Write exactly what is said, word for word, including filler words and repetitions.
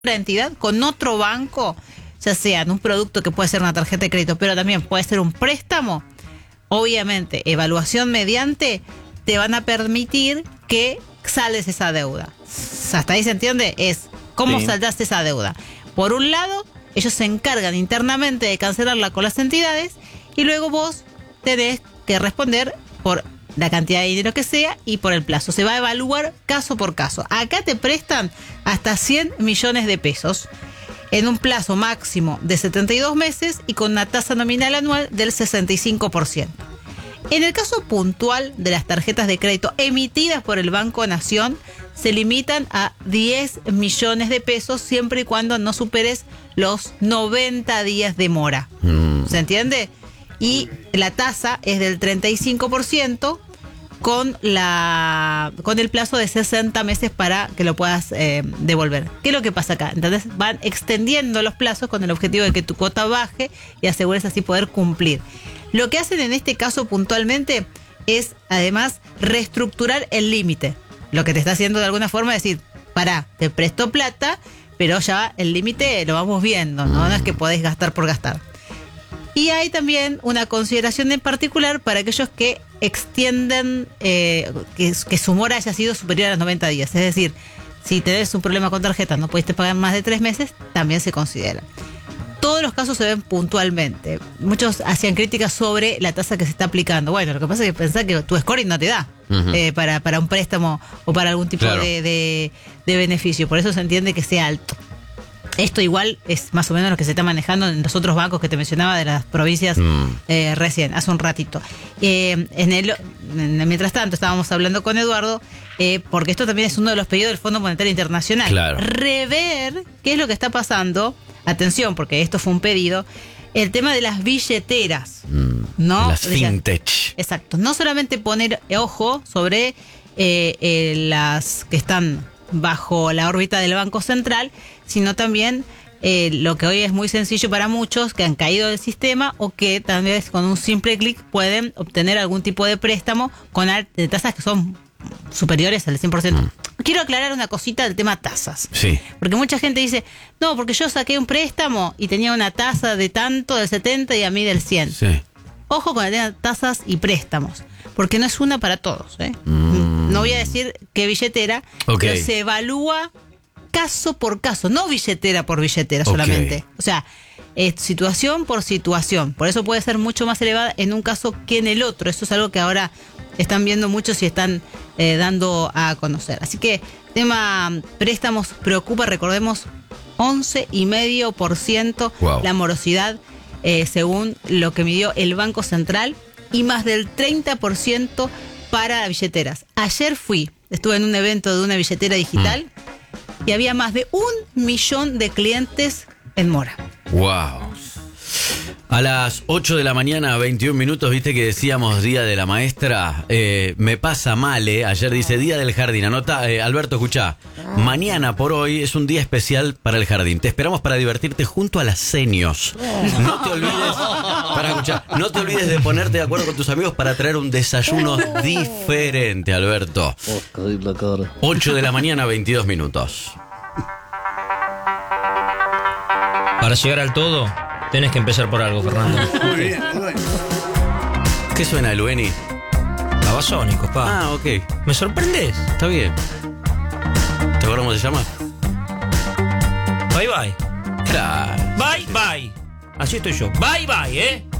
otra entidad, con otro banco, ya sea en un producto que puede ser una tarjeta de crédito, pero también puede ser un préstamo, obviamente, evaluación mediante, te van a permitir que saldes esa deuda. Hasta ahí se entiende, es cómo sí. saldaste esa deuda. Por un lado, ellos se encargan internamente de cancelarla con las entidades y luego vos tenés que responder por la cantidad de dinero que sea y por el plazo. Se va a evaluar caso por caso. Acá te prestan hasta cien millones de pesos en un plazo máximo de setenta y dos meses y con una tasa nominal anual del sesenta y cinco por ciento. En el caso puntual de las tarjetas de crédito emitidas por el Banco Nación, se limitan a diez millones de pesos siempre y cuando no superes los noventa días de mora. Mm. ¿Se entiende? Y la tasa es del treinta y cinco por ciento con la con el plazo de sesenta meses para que lo puedas eh, devolver. ¿Qué es lo que pasa acá? Entonces van extendiendo los plazos con el objetivo de que tu cuota baje y asegures así poder cumplir. Lo que hacen en este caso puntualmente es además reestructurar el límite. Lo que te está haciendo de alguna forma es decir, pará, te presto plata, pero ya el límite lo vamos viendo, ¿no? No es que podés gastar por gastar. Y hay también una consideración en particular para aquellos que extienden, eh, que, que su mora haya sido superior a los noventa días. Es decir, si tenés un problema con tarjeta, no pudiste pagar más de tres meses, también se considera. Todos los casos se ven puntualmente. Muchos hacían críticas sobre la tasa que se está aplicando. Bueno, lo que pasa es que pensás que tu scoring no te da uh-huh. eh, para, para un préstamo o para algún tipo claro. de, de, de beneficio. Por eso se entiende que sea alto. Esto igual es más o menos lo que se está manejando en los otros bancos que te mencionaba de las provincias mm. eh, recién, hace un ratito. Eh, en el, en, mientras tanto, estábamos hablando con Eduardo, eh, porque esto también es uno de los pedidos del Fondo Monetario Internacional. Claro. Rever qué es lo que está pasando, atención, porque esto fue un pedido, el tema de las billeteras. Mm. ¿No? Las fintech. Exacto. No solamente poner ojo sobre eh, eh, las que están bajo la órbita del Banco Central, sino también eh, lo que hoy es muy sencillo para muchos que han caído del sistema o que tal vez con un simple clic pueden obtener algún tipo de préstamo con de tasas que son superiores al cien por ciento. Mm. Quiero aclarar una cosita del tema tasas. Sí. Porque mucha gente dice, no, porque yo saqué un préstamo y tenía una tasa de tanto, del setenta y a mí del cien. Sí. Ojo con el tema de tasas y préstamos, porque no es una para todos, ¿eh? Mm. No voy a decir qué billetera, okay. pero se evalúa caso por caso, no billetera por billetera okay. solamente. O sea, es situación por situación. Por eso puede ser mucho más elevada en un caso que en el otro. Eso es algo que ahora están viendo muchos y están eh, dando a conocer. Así que tema préstamos preocupa, recordemos, once coma cinco por ciento wow. la morosidad eh, según lo que midió el Banco Central y más del treinta por ciento para billeteras. Ayer fui, estuve en un evento de una billetera digital mm. y había más de un millón de clientes en mora. ¡Wow! A las ocho de la mañana, veintiún minutos, viste que decíamos Día de la Maestra. Eh, me pasa mal, eh. Ayer dice Día del Jardín. Anota, eh, Alberto, escuchá. Mañana por hoy es un día especial para el jardín. Te esperamos para divertirte junto a las senios. No te olvides, para escuchar, no te olvides de ponerte de acuerdo con tus amigos para traer un desayuno diferente, Alberto. ocho de la mañana, veintidós minutos. Para llegar al todo, tenés que empezar por algo, Fernando. Muy bien, bueno. ¿Qué suena, Lueni? Babasónicos, pa. Ah, ok. ¿Me sorprendes? Está bien. ¿Te acuerdas cómo se llama? Bye bye. Claro. Bye bye. Así estoy yo. Bye bye, ¿eh?